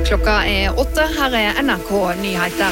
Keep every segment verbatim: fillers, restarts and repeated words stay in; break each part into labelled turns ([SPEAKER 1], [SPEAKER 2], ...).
[SPEAKER 1] Klokka er åtte, her er N R K Nyheter.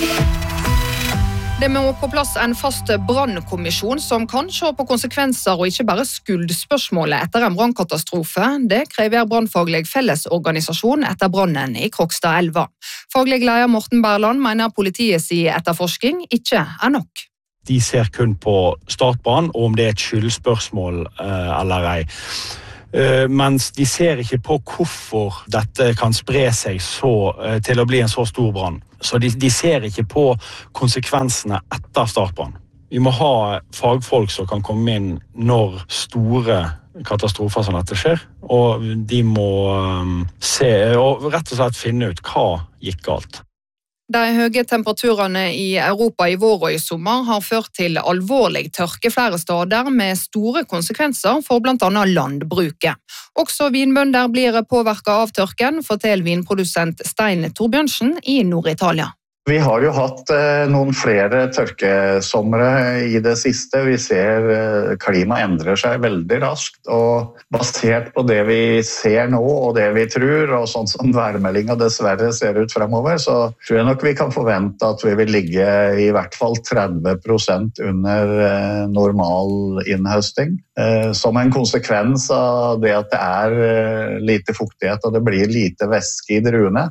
[SPEAKER 1] Det må på plass en fast brannkommisjon som kan se på konsekvenser og ikke bare skuldspørsmålet etter en brannkatastrofe. Det krever Brannfaglig Fellesorganisasjon etter brannen i Krokstadelva. Faglig leder Morten Berland mener politiets etterforsking ikke er nok.
[SPEAKER 2] De ser kun på startbrann og om det er et skyldspørsmål eh, eller ei. Uh, mens de ser ikke på hvorfor dette kan spre seg så, uh, til å bli en så stor brann. Så de, de ser ikke på konsekvensene etter startbrann. Vi må ha fagfolk som kan komme inn når store katastrofer som dette skjer, og de må um, se og rett og slett finne ut hva gikk galt.
[SPEAKER 1] De høye temperaturene i Europa i vår og i sommer har ført til alvorlig tørke flere steder med store konsekvenser for blant annet landbruket. Også vinbønder blir påvirket av tørken, forteller vinprodusent Stein Torbjørnsen i Nord-Italia.
[SPEAKER 3] Vi har jo hatt eh, noen flere tørkesomre i det siste. Vi ser eh, klimaet endrer seg veldig raskt, og basert på det vi ser nå og det vi tror, og sånn som værmeldingen dessverre ser ut fremover, så tror jeg nok vi kan forvente at vi vil ligge i hvert fall tretti prosent under eh, normal innhøsting. Eh, som en konsekvens av det at det er eh, lite fuktighet og det blir lite væske i druene.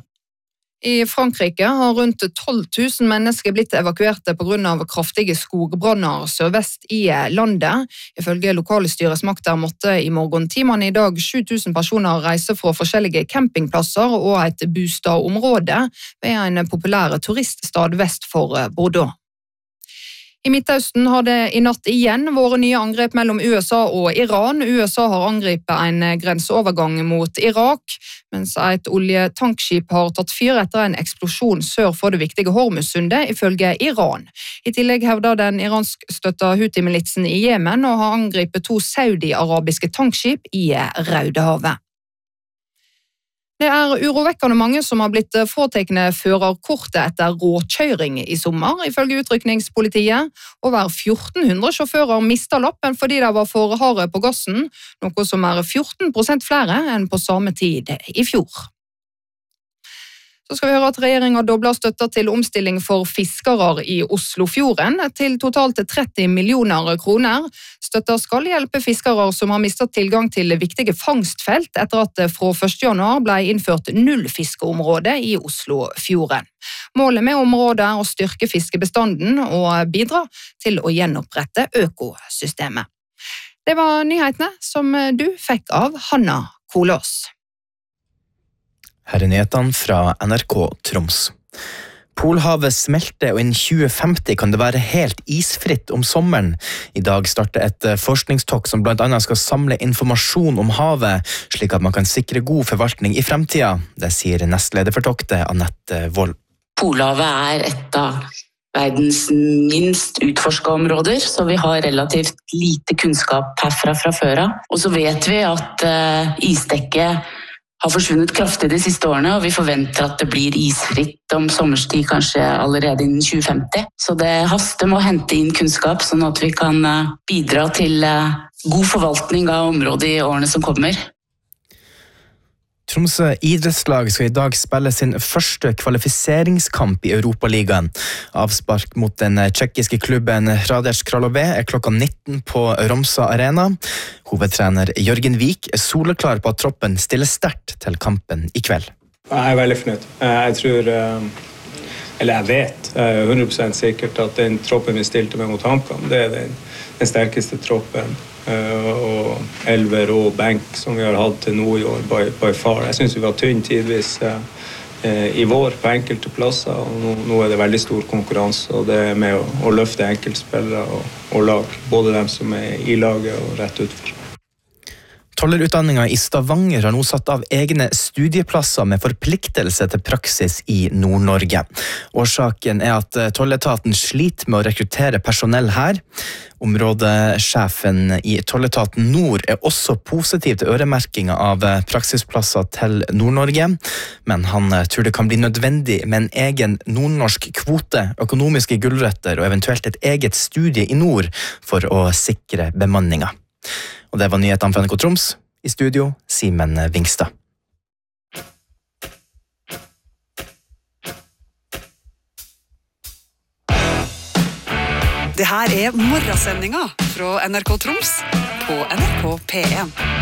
[SPEAKER 1] I Frankrike har rundt tolv tusen mennesker blitt evakuerte på grunn av kraftige skogbranner sørvest i landet. Ifølge lokale styresmakter måtte i morgentimene i dag sju tusen personer reise fra forskjellige campingplasser og et bostadområde ved en populær turiststad vest for Bordeaux. I Midtøsten har det i natt igjen vært nye angrep mellom U S A og Iran. U S A har angrepet en grenseovergang mot Irak, mens et oljetankskip har tatt fyr etter en eksplosjon sør for det viktige Hormuzsundet, ifølge Iran. I tillegg hevder den iransk-støtta Houthi-militsen i Jemen og har angrepet to saudi-arabiske tankskip i Rødehavet. Det er urovekkende mange som har blitt fråtekne førerkortet etter råkjøring i sommer, ifølge utrykningspolitiet. Over fjorten hundre sjåfører mistet lappen fordi de var for harde på gassen, noe som er fjorten prosent flere enn på samme tid i fjor. Så skal vi høre at regjeringen dobler støtta til omstilling for fiskere i Oslofjorden til totalt tretti millioner kroner. Støtta skal hjelpe fiskere som har mistet tilgang til viktige fangstfelt etter at det fra første januar ble innført nullfiskeområde i Oslofjorden. Målet med området er å styrke fiskebestanden og bidra til å gjenopprette økosystemet. Det var nyhetene som du fikk av Hanna Kolås.
[SPEAKER 4] Her er nyhetene fra N R K Troms. Polhavet smelter, og innen tjue femti kan det være helt isfritt om sommeren. I dag starter et forskningstokk som blant annet skal samle informasjon om havet, slik at man kan sikre god forvaltning i fremtiden. Det sier nestleder for toktet, Annette Wold.
[SPEAKER 5] Polhavet er et av verdens minst utforsket områder, så vi har relativt lite kunnskap herfra fra før av. Og så vet vi at uh, isdekket har forsvunnet kraftig de siste årene, og vi forventer at det blir isfritt om sommerstid kanskje allerede innen tjue femti. Så det haster med å hente inn kunnskap, sånn at vi kan bidra til god forvaltning av området i årene som kommer.
[SPEAKER 4] Tromsø idrettslag skal i dag spille sin første kvalifiseringskamp i Europaligaen. Avspark mot den tjekkiske klubben Hradec Králové er klokka nitten på Romsa Arena. Hovedtrener Jørgen Vik er soleklar på at troppen stiller sterkt til kampen i kveld.
[SPEAKER 6] Jeg er veldig fornøyd. Jeg tror, eller jeg vet hundre prosent sikkert at den troppen vi stilte med mot HamKam, det er den, den sterkeste troppen. Uh, og elver og benk som vi har hatt til nå i år by, by far. Jeg synes vi var tynn tidvis uh, uh, i vår på enkelte plasser, og nå, nå er det veldig stor konkurranse, og det er med å, å løfte enkeltspillere og, og lag, både dem som er i laget og rett utfor.
[SPEAKER 4] Tollerutdanningen i Stavanger har nå satt av egne studieplasser med forpliktelse til praksis i Nord-Norge. Årsaken er at tolletaten sliter med å rekruttere personell her. Områdesjefen i Tolletaten Nord er også positiv til øremerkingen av praksisplasser til Nord-Norge, men han tror det kan bli nødvendig med en egen nordnorsk kvote, økonomiske gulrøtter og eventuelt et eget studie i nord for å sikre bemanningen. Og det var nyhetene fra N R K Troms. I studio, Simen Vingstad.
[SPEAKER 7] Det her er morgensendinga fra N R K Troms på N R K P en.